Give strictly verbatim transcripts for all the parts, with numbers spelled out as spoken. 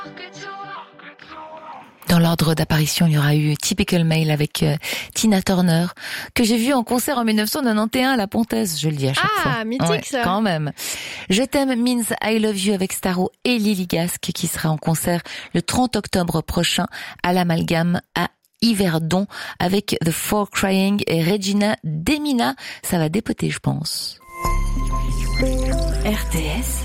Dans l'ordre d'apparition, il y aura eu Typical Male avec euh, Tina Turner, que j'ai vu en concert en dix-neuf cent quatre-vingt-onze à la Pontaise, je le dis à chaque ah, fois. Ah, mythique ouais, ça. Quand même. Je t'aime means I love you avec Starro et Lily Gasque, qui sera en concert le trente octobre prochain à l'Amalgame à Yverdon avec The Four Crying et Regina Demina. Ça va dépoter, je pense. R T S.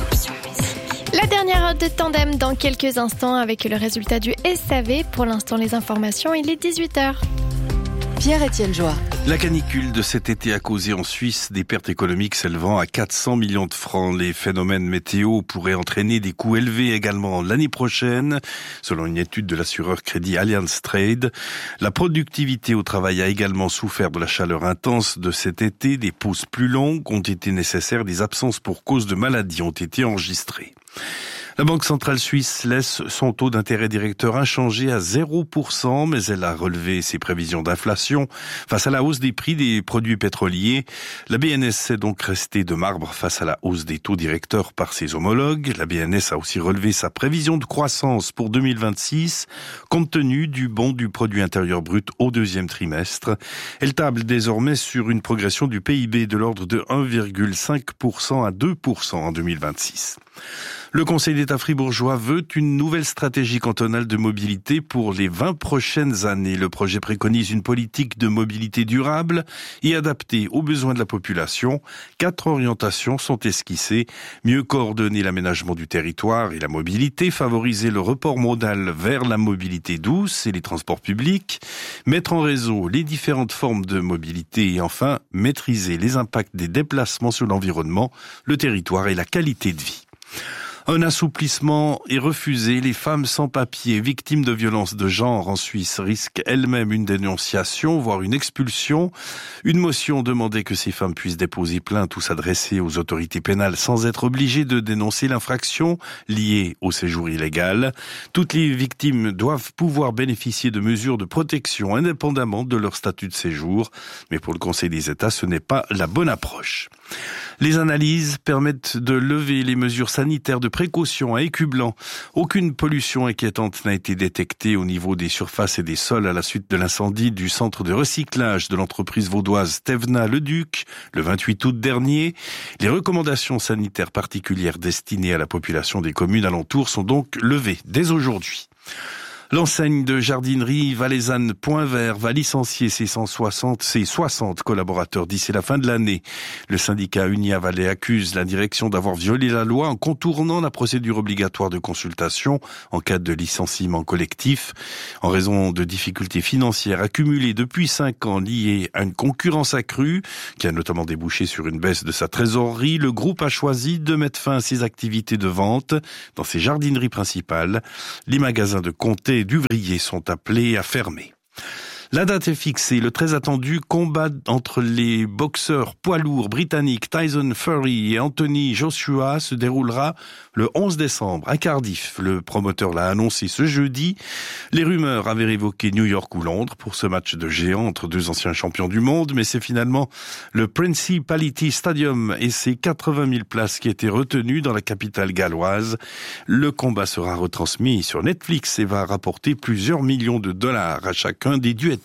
La dernière heure de Tandem dans quelques instants avec le résultat du S A V. Pour l'instant, les informations, il est dix-huit heures. Pierre-Étienne Joie. La canicule de cet été a causé en Suisse des pertes économiques s'élevant à quatre cents millions de francs. Les phénomènes météo pourraient entraîner des coûts élevés également l'année prochaine, selon une étude de l'assureur Crédit Allianz Trade. La productivité au travail a également souffert de la chaleur intense de cet été. Des pauses plus longues ont été nécessaires. Des absences pour cause de maladie ont été enregistrées. La Banque centrale suisse laisse son taux d'intérêt directeur inchangé à zéro pour cent, mais elle a relevé ses prévisions d'inflation face à la hausse des prix des produits pétroliers. La B N S est donc restée de marbre face à la hausse des taux directeurs par ses homologues. La B N S a aussi relevé sa prévision de croissance pour deux mille vingt-six, compte tenu du bond du produit intérieur brut au deuxième trimestre. Elle table désormais sur une progression du P I B de l'ordre de un virgule cinq pour cent à deux pour cent en deux mille vingt-six. Le Conseil d'État fribourgeois veut une nouvelle stratégie cantonale de mobilité pour les vingt prochaines années. Le projet préconise une politique de mobilité durable et adaptée aux besoins de la population. Quatre orientations sont esquissées. Mieux coordonner l'aménagement du territoire et la mobilité, favoriser le report modal vers la mobilité douce et les transports publics, mettre en réseau les différentes formes de mobilité et enfin maîtriser les impacts des déplacements sur l'environnement, le territoire et la qualité de vie. Un assouplissement est refusé. Les femmes sans papier victimes de violences de genre en Suisse risquent elles-mêmes une dénonciation, voire une expulsion. Une motion demandait que ces femmes puissent déposer plainte ou s'adresser aux autorités pénales sans être obligées de dénoncer l'infraction liée au séjour illégal. Toutes les victimes doivent pouvoir bénéficier de mesures de protection indépendamment de leur statut de séjour. Mais pour le Conseil des États, ce n'est pas la bonne approche. Les analyses permettent de lever les mesures sanitaires de précaution à Écublanc. Aucune pollution inquiétante n'a été détectée au niveau des surfaces et des sols à la suite de l'incendie du centre de recyclage de l'entreprise vaudoise Tevna-le-Duc le vingt-huit août dernier. Les recommandations sanitaires particulières destinées à la population des communes alentours sont donc levées dès aujourd'hui. L'enseigne de jardinerie valaisanne Point Vert va licencier ses cent soixante, ses soixante collaborateurs d'ici la fin de l'année. Le syndicat Unia Valais accuse la direction d'avoir violé la loi en contournant la procédure obligatoire de consultation en cas de licenciement collectif. En raison de difficultés financières accumulées depuis cinq ans liées à une concurrence accrue, qui a notamment débouché sur une baisse de sa trésorerie, le groupe a choisi de mettre fin à ses activités de vente dans ses jardineries principales. Les magasins de Comté d'Uvriers sont appelés à fermer. La date est fixée. Le très attendu combat entre les boxeurs poids lourds britanniques Tyson Fury et Anthony Joshua se déroulera le onze décembre à Cardiff. Le promoteur l'a annoncé ce jeudi. Les rumeurs avaient évoqué New York ou Londres pour ce match de géant entre deux anciens champions du monde, mais c'est finalement le Principality Stadium et ses quatre-vingt mille places qui étaient retenues dans la capitale galloise. Le combat sera retransmis sur Netflix et va rapporter plusieurs millions de dollars à chacun des duettistes.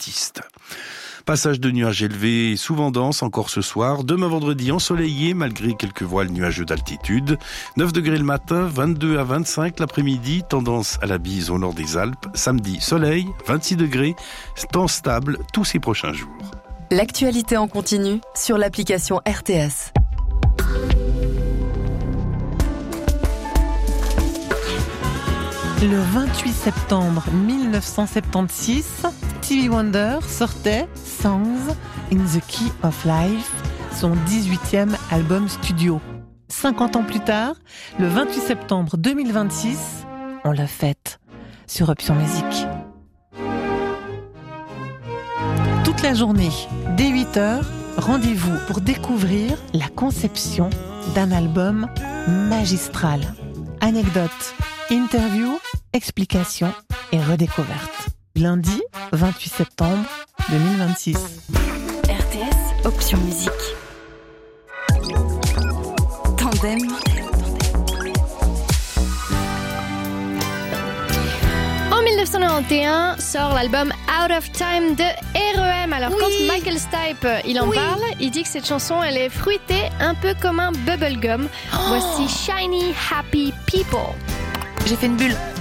Passage de nuages élevés, souvent denses encore ce soir. Demain vendredi ensoleillé malgré quelques voiles nuageux d'altitude. neuf degrés le matin, vingt-deux à vingt-cinq l'après-midi. Tendance à la bise au nord des Alpes. Samedi, soleil, vingt-six degrés. Temps stable tous ces prochains jours. L'actualité en continu sur l'application R T S. Le vingt-huit septembre mille neuf cent soixante-seize, Stevie Wonder sortait Songs in the Key of Life, son dix-huitième album studio. cinquante ans plus tard, le vingt-huit septembre deux mille vingt-six, on l'a fête sur Option Musique. Toute la journée, dès huit heures, rendez-vous pour découvrir la conception d'un album magistral. Anecdotes, interviews, explications et redécouvertes. Lundi, vingt-huit septembre deux mille vingt-six. R T S, Option Musique. Tandem. dix-neuf cent quatre-vingt-onze sort l'album Out of Time de R E M. Alors Oui. quand Michael Stipe il en Oui. parle, il dit que cette chanson elle est fruitée un peu comme un bubblegum. Oh. Voici Shiny Happy People. J'ai fait une bulle.